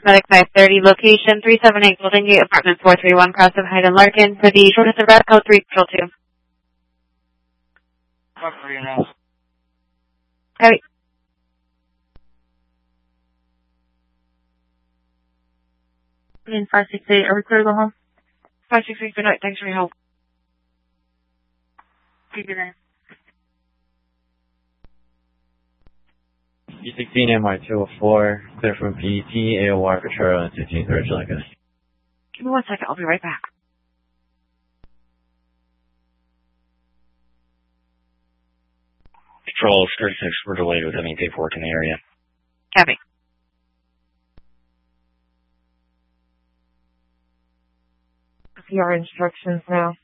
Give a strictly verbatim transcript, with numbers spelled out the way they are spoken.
Medic five thirty, location three seven eight Golden Gate, apartment four three one, Cross of Hyde and Larkin, for the shortest of route, code three control two. Fuck for you now. Heavy. In five six eight, are we clear to go home? five six eight, good night, thanks for your help. Good night. B sixteen M Y two oh four, clear from P E T, A O R for Charlie and fifteen third July. Give me one second, I'll be right back. Patrol thirty-six, we're delayed with any paperwork in the area. Heavy. See our instructions now.